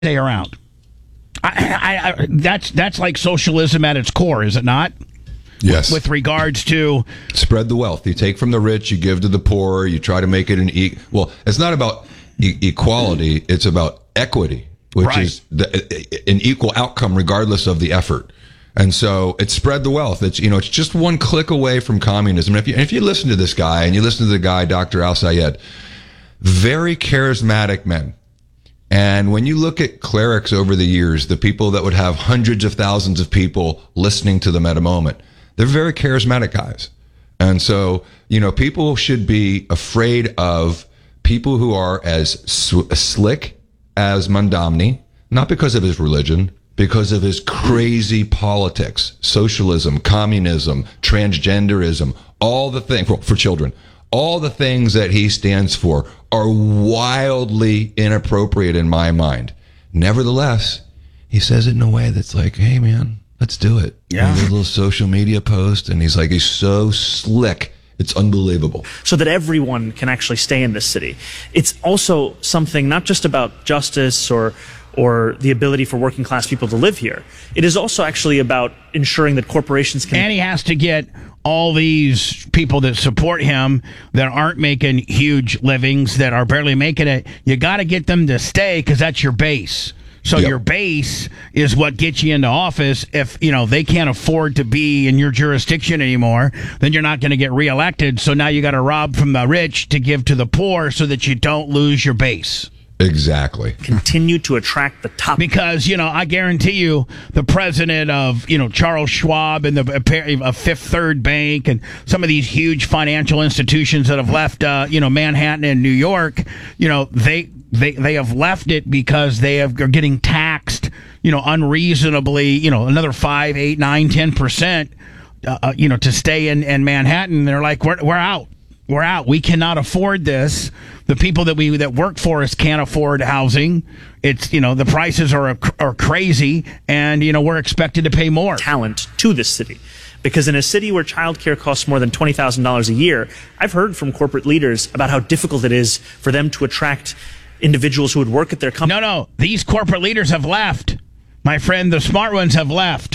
stay around. That's like socialism at its core, is it not? Yes. With regards to spread the wealth, you take from the rich, you give to the poor. You try to make it well. It's not about equality; it's about equity, which is an equal outcome regardless of the effort. And so it's spread the wealth. It's it's just one click away from communism. And if you listen to this guy and you listen to the guy, Dr. Al Sayed, very charismatic men. And when you look at clerics over the years, the people that would have hundreds of thousands of people listening to them at a moment, they're very charismatic guys. And so, people should be afraid of people who are as slick as Mamdani, not because of his religion, because of his crazy politics, socialism, communism, transgenderism, all the things for children. All the things that he stands for are wildly inappropriate in my mind. Nevertheless, he says it in a way that's like, hey, man, let's do it. Yeah. A little social media post, and he's so slick. It's unbelievable. So that everyone can actually stay in this city. It's also something not just about justice or the ability for working class people to live here. It is also actually about ensuring that corporations can... And he has to get all these people that support him that aren't making huge livings, that are barely making it. You got to get them to stay because that's your base. So your base is what gets you into office. If, they can't afford to be in your jurisdiction anymore, then you're not going to get reelected. So now you got to rob from the rich to give to the poor so that you don't lose your base. Exactly. Continue to attract the top. Because, I guarantee you the president of, Charles Schwab and the Fifth Third Bank and some of these huge financial institutions that have left, Manhattan and New York, they have left it because are getting taxed, unreasonably, another 5, 8, 9, 10%, to stay in Manhattan. They're like, we're out. We're out. We cannot afford this. The people that work for us can't afford housing. It's, the prices are crazy, and, we're expected to pay more. Talent to this city. Because in a city where childcare costs more than $20,000 a year, I've heard from corporate leaders about how difficult it is for them to attract individuals who would work at their company. No. These corporate leaders have left. My friend, the smart ones have left.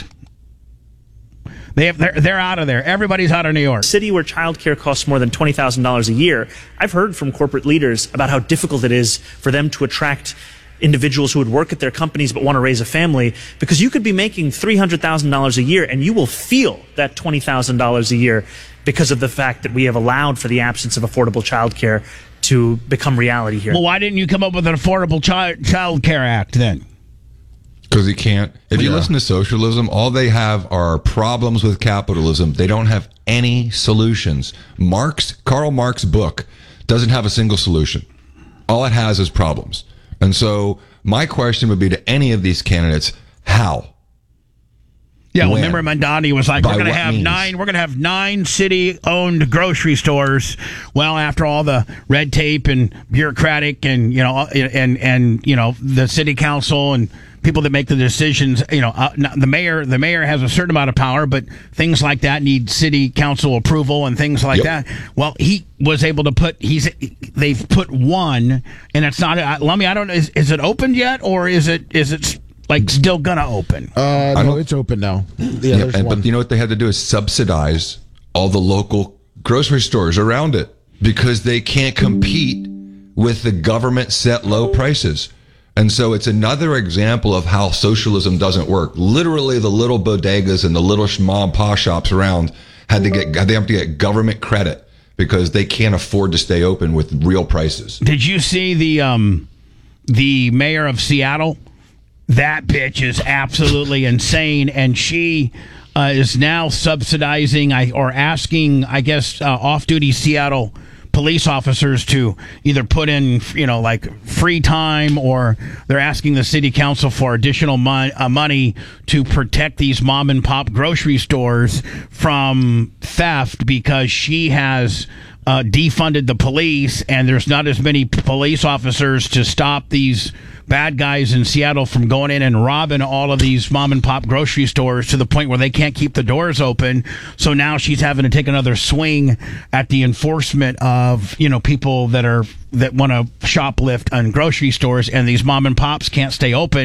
They're out of there. Everybody's out of New York. City where childcare costs more than $20,000 a year. I've heard from corporate leaders about how difficult it is for them to attract individuals who would work at their companies but want to raise a family, because you could be making $300,000 a year and you will feel that $20,000 a year because of the fact that we have allowed for the absence of affordable childcare to become reality here. Well, why didn't you come up with an Affordable Child Care Act then? Because he can't. If you listen to socialism, all they have are problems with capitalism. They don't have any solutions. Karl Marx's book doesn't have a single solution. All it has is problems. And so my question would be to any of these candidates, how? Yeah, well, remember Mamdani was like, we're going to have 9 city-owned grocery stores. Well, after all the red tape and bureaucratic and the city council and people that make the decisions, the mayor has a certain amount of power, but things like that need city council approval and things like that. Well, he was able to they've put one, and it's not. Lummy, I don't know. Is it opened yet, or is it still gonna open? No, it's open now. But you know what they had to do is subsidize all the local grocery stores around it, because they can't compete with the government set low prices. And so it's another example of how socialism doesn't work. Literally, the little bodegas and the little mom and pop shops around have to get government credit because they can't afford to stay open with real prices. Did you see the mayor of Seattle? That bitch is absolutely insane, and she is now subsidizing or asking, I guess, off-duty Seattle police officers to either put in, free time, or they're asking the city council for additional money to protect these mom and pop grocery stores from theft, because she has defunded the police, and there's not as many police officers to stop these bad guys in Seattle from going in and robbing all of these mom and pop grocery stores to the point where they can't keep the doors open. So now she's having to take another swing at the enforcement of, people that want to shoplift on grocery stores, and these mom and pops can't stay open.